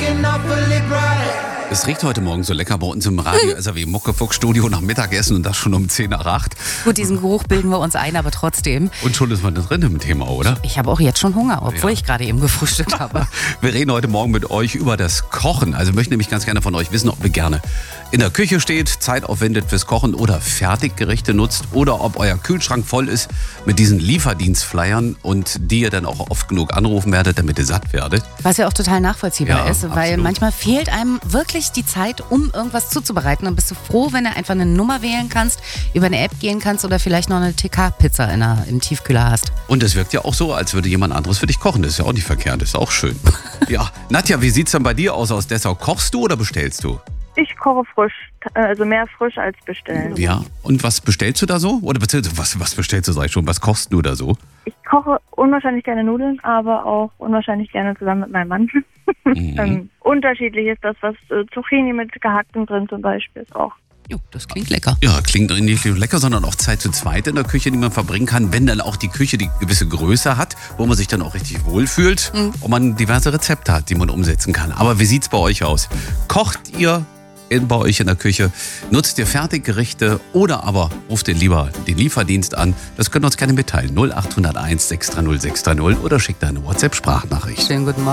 Es riecht heute Morgen so lecker bei uns im Radio, also wie im Muckefuck-Studio nach Mittagessen und das schon um 10 nach 8. Gut, diesen Geruch bilden wir uns ein, aber trotzdem. Und schon ist man da drin im Thema, oder? Ich habe auch jetzt schon Hunger, obwohl ich gerade eben gefrühstückt habe. Wir reden heute Morgen mit euch über das Kochen. Also wir möchten nämlich ganz gerne von euch wissen, ob ihr gerne in der Küche steht, Zeit aufwendet fürs Kochen oder Fertiggerichte nutzt oder ob euer Kühlschrank voll ist mit diesen Lieferdienstflyern und die ihr dann auch oft genug anrufen werdet, damit ihr satt werdet. Was ja auch total nachvollziehbar Ja, ist, weil absolut. manchmal fehlt einem wirklich die Zeit, um irgendwas zuzubereiten. Dann bist du froh, wenn du einfach eine Nummer wählen kannst, über eine App gehen kannst oder vielleicht noch eine TK-Pizza im Tiefkühler hast. Und es wirkt ja auch so, als würde jemand anderes für dich kochen. Das ist ja auch nicht verkehrt, das ist auch schön. Ja, Nadja, wie sieht's denn bei dir aus Dessau? Kochst du oder bestellst du? Ich koche frisch, also mehr frisch als bestellen. Ja, und was bestellst du da so? Oder was bestellst du, sag ich schon, was kochst du da so? Ich koche unwahrscheinlich gerne Nudeln, aber auch unwahrscheinlich gerne zusammen mit meinem Mann. Unterschiedlich ist das, was Zucchini mit gehacktem drin zum Beispiel ist auch. Jo, das klingt lecker. Ja, klingt nicht nur lecker, sondern auch Zeit zu zweit in der Küche, die man verbringen kann, wenn dann auch die Küche die gewisse Größe hat, wo man sich dann auch richtig wohlfühlt und man diverse Rezepte hat, die man umsetzen kann. Aber wie sieht's bei euch aus? Kocht ihr bei euch in der Küche? Nutzt ihr Fertiggerichte oder aber ruft ihr lieber den Lieferdienst an? Das könnt ihr uns gerne mitteilen. 0801 630 630 oder schickt eine WhatsApp-Sprachnachricht. Schönen guten Morgen.